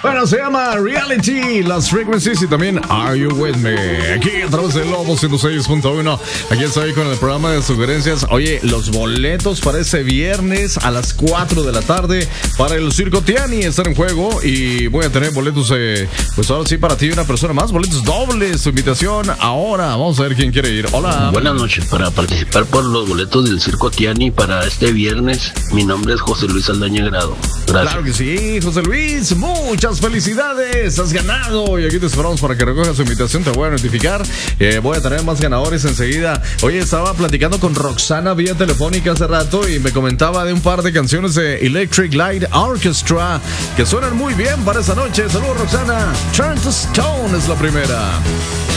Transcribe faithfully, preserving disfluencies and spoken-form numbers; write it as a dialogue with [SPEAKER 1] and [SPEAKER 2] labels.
[SPEAKER 1] Bueno, se llama Reality, Las Frequencies y también Are You With Me. Aquí a través del Lobo ciento seis punto uno. Aquí estoy con el programa de sugerencias. Oye, los boletos para ese viernes a las cuatro de la tarde para el Circo Tiani están en juego. Y voy a tener boletos, eh, pues ahora sí, para ti y una persona más. Boletos dobles, tu invitación ahora. Vamos a ver quién quiere ir. Hola.
[SPEAKER 2] Buenas noches. Para participar por los boletos del Circo Tiani para este viernes, mi nombre es José Luis Aldaña Grado. Gracias.
[SPEAKER 1] Claro que sí, José Luis. Muchas felicidades, has ganado y aquí te esperamos para que recojas su invitación. Te voy a notificar, eh, voy a tener más ganadores enseguida. Oye, estaba platicando con Roxana vía telefónica hace rato y me comentaba de un par de canciones de Electric Light Orchestra que suenan muy bien para esa noche. Saludos, Roxana. Turn to Stone es la primera.